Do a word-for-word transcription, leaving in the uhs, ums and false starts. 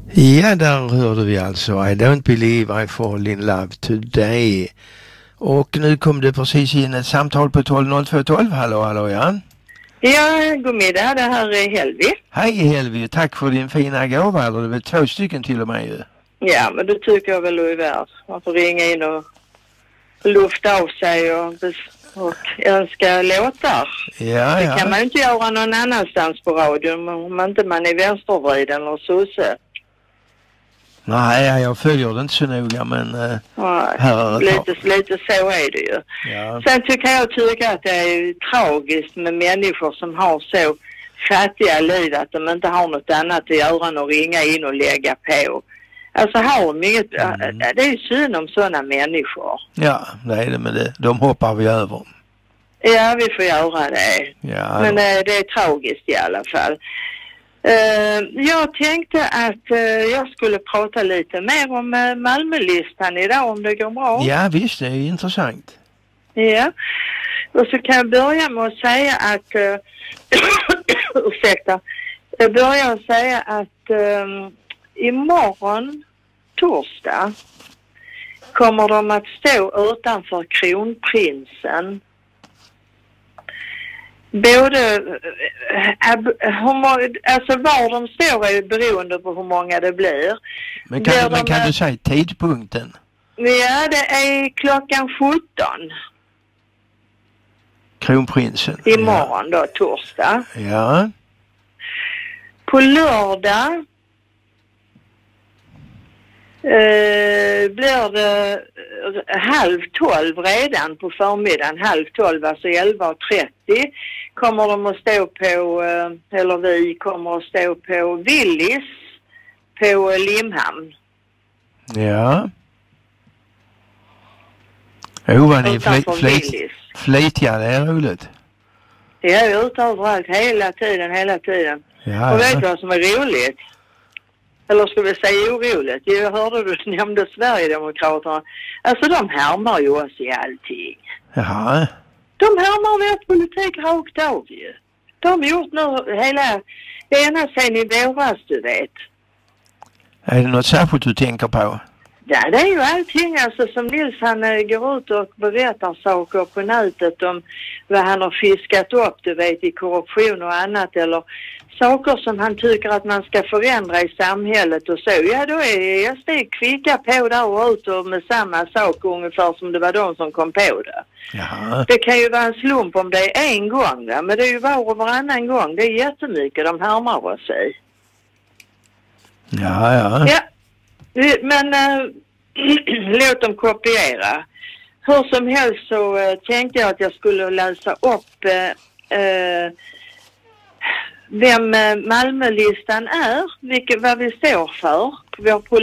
Ja, där hörde vi alltså I don't believe I fall in love today. Och nu kom det precis in ett samtal på tolv noll två tolv. Hallå, hallå, ja. Ja, god middag. Det här är Helvi. Hej Helvi, tack för din fina gåva. Eller det är väl två stycken till och med ju. Ja, men det tycker jag väl är värd. Man får ringa in och lufta av sig och, och önska låtar. Ja, det ja. kan man ju inte göra någon annanstans på radion om inte man är vänstervriden eller sosse. Nej, jag följer det inte så noga, men äh, Nej, här lite, lite så är det ju. Ja. Sen tycker jag tycka att det är tragiskt med människor som har så fattiga liv att de inte har något annat att göra än att ringa in och lägga på. Alltså har de inget, mm. det är ju synd om sådana människor. Ja, det är det, men det, de hoppar vi över. Ja, vi får göra det. Ja, men äh, det är tragiskt i alla fall. Uh, jag tänkte att uh, jag skulle prata lite mer om uh, Malmölistan idag om det går bra. Ja visst, det är intressant. Ja, och så kan jag börja med att säga att uh, ursäkta, jag börjar att säga att um, imorgon torsdag kommer de att stå utanför Kronprinsen. Både alltså var de står är beroende på hur många det blir. Men kan, blir men kan de, du säga tidpunkten? Ja, det är klockan sjutton. Kronprinsen. Imorgon ja. Då, torsdag. Ja. På lördag eh, blir det halv tolv redan på förmiddagen. Halv tolv, alltså elva och trettio. Kommer de att stå på, eller vi kommer att stå på Willys på Limhamn. Ja. Jo, vad ni fl- flit, flitiga, det är roligt. Jag är ute överallt hela tiden, hela tiden. Ja, och vet ja. du vad som är roligt? Eller ska vi säga oroligt? Jag hörde du nämnde Sverigedemokraterna. Alltså de härmar ju oss i allting. Jaha. De härmar vår politik rakt av ju. De har gjort nu hela, ena sen i våras, du vet. Är det något särskilt du tänker på? Ja, det är ju allting alltså som Nils han äh, går ut och berättar saker på nätet om vad han har fiskat upp, du vet, i korruption och annat, eller saker som han tycker att man ska förändra i samhället och så. Ja, då är S D kvicka på där och ut och med samma sak ungefär som det var de som kom på det. Jaha. Det kan ju vara en slump om det är en gång, va? Men det är ju var och varannan gång. Det är jättemycket de härmar oss i. Ja, ja. Ja, men äh, låt dem kopiera. Hur som helst så äh, tänkte jag att jag skulle läsa upp äh, vem Malmölistan är, vilket, vad vi står för. Vår